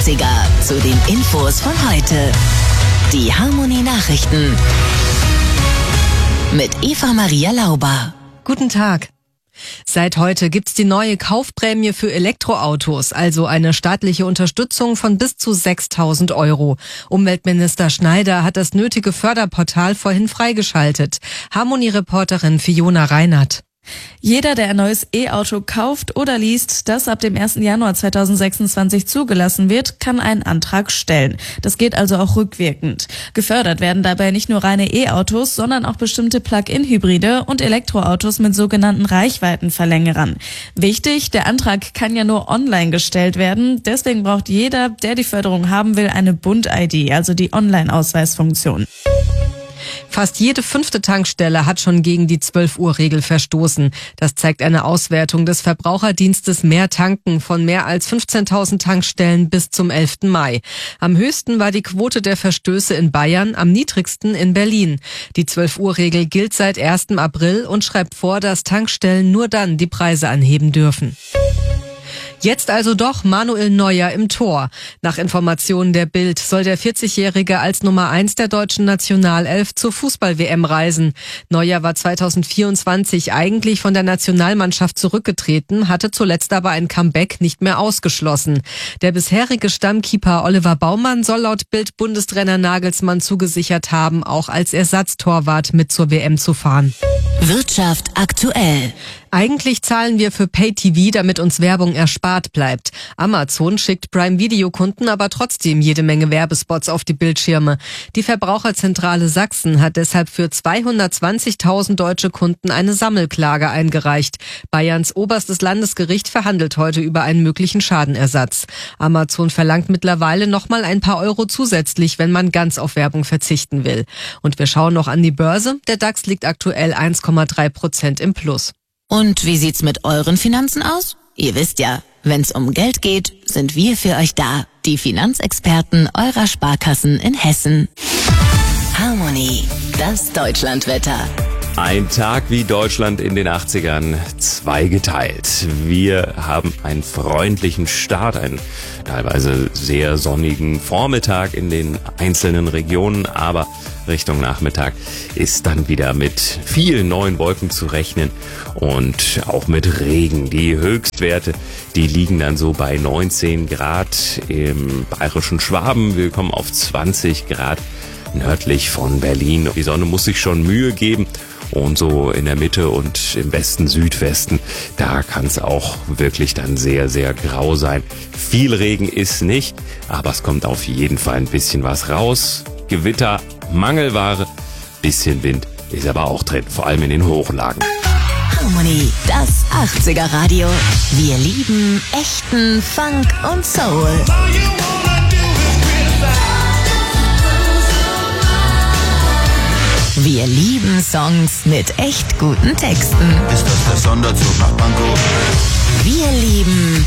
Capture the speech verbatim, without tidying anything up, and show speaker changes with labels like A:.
A: achtziger zu den Infos von heute. Die Harmony Nachrichten mit Eva Maria Lauber.
B: Guten Tag. Seit heute gibt's die neue Kaufprämie für Elektroautos, also eine staatliche Unterstützung von bis zu sechstausend Euro. Umweltminister Schneider hat das nötige Förderportal vorhin freigeschaltet. Harmony-Reporterin Fiona Reinert.
C: Jeder, der ein neues E-Auto kauft oder liest, das ab dem ersten Januar zweitausendsechsundzwanzig zugelassen wird, kann einen Antrag stellen. Das geht also auch rückwirkend. Gefördert werden dabei nicht nur reine E-Autos, sondern auch bestimmte Plug-in-Hybride und Elektroautos mit sogenannten Reichweitenverlängerern. Wichtig, der Antrag kann ja nur online gestellt werden. Deswegen braucht jeder, der die Förderung haben will, eine Bund-I D, also die Online-Ausweisfunktion.
B: Fast jede fünfte Tankstelle hat schon gegen die zwölf-Uhr-Regel verstoßen. Das zeigt eine Auswertung des Verbraucherdienstes Mehr Tanken von mehr als fünfzehntausend Tankstellen bis zum elften Mai. Am höchsten war die Quote der Verstöße in Bayern, am niedrigsten in Berlin. Die zwölf-Uhr-Regel gilt seit ersten April und schreibt vor, dass Tankstellen nur dann die Preise anheben dürfen. Jetzt also doch Manuel Neuer im Tor. Nach Informationen der Bild soll der vierzigjährige als Nummer eins der deutschen Nationalelf zur Fußball-W M reisen. Neuer war zweitausendvierundzwanzig eigentlich von der Nationalmannschaft zurückgetreten, hatte zuletzt aber ein Comeback nicht mehr ausgeschlossen. Der bisherige Stammkeeper Oliver Baumann soll laut Bild Bundestrainer Nagelsmann zugesichert haben, auch als Ersatztorwart mit zur W M zu fahren.
A: Wirtschaft aktuell.
B: Eigentlich zahlen wir für Pay-T V, damit uns Werbung erspart bleibt. Amazon schickt Prime-Video-Kunden aber trotzdem jede Menge Werbespots auf die Bildschirme. Die Verbraucherzentrale Sachsen hat deshalb für zweihundertzwanzigtausend deutsche Kunden eine Sammelklage eingereicht. Bayerns oberstes Landesgericht verhandelt heute über einen möglichen Schadenersatz. Amazon verlangt mittlerweile nochmal ein paar Euro zusätzlich, wenn man ganz auf Werbung verzichten will. Und wir schauen noch an die Börse. Der DAX liegt aktuell eins Komma drei Prozent im Plus.
A: Und wie sieht's mit euren Finanzen aus? Ihr wisst ja, wenn's um Geld geht, sind wir für euch da. Die Finanzexperten eurer Sparkassen in Hessen. Harmony, das Deutschlandwetter.
D: Ein Tag wie Deutschland in den achtzigern, zweigeteilt. Wir haben einen freundlichen Start, einen teilweise sehr sonnigen Vormittag in den einzelnen Regionen, aber Richtung Nachmittag ist dann wieder mit vielen neuen Wolken zu rechnen und auch mit Regen. Die Höchstwerte, die liegen dann so bei neunzehn Grad im bayerischen Schwaben. Wir kommen auf zwanzig Grad nördlich von Berlin. Die Sonne muss sich schon Mühe geben. Und so in der Mitte und im besten Südwesten, da kann es auch wirklich dann sehr, sehr grau sein. Viel Regen ist nicht, aber es kommt auf jeden Fall ein bisschen was raus. Gewitter, Mangelware, bisschen Wind ist aber auch drin, vor allem in den Hochlagen.
A: Harmony, das achtziger Radio. Wir lieben echten Funk und Soul. Wir lieben Songs mit echt guten Texten.
E: Ist das der Sonderzug nach Pankow?
A: Wir lieben